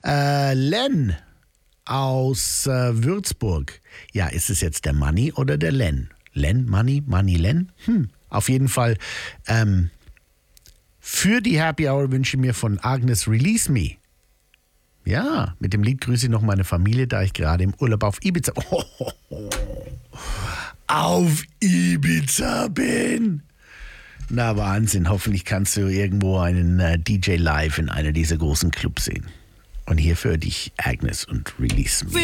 Len aus Würzburg. Ja, ist es jetzt der Manni oder der Len? Len, Manni, Len? Auf jeden Fall. Für die Happy Hour wünsche ich mir von Agnes Release Me. Ja, mit dem Lied grüße ich noch meine Familie, da ich gerade im Urlaub auf Ibiza auf Ibiza bin. Na Wahnsinn, hoffentlich kannst du irgendwo einen DJ live in einer dieser großen Clubs sehen. Und hier für dich Agnes und Release Me.